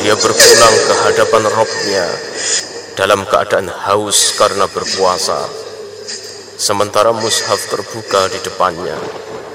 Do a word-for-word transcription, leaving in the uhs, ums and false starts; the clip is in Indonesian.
dia berpulang ke hadapan Robnya dalam keadaan haus karena berpuasa, sementara mushaf terbuka di depannya.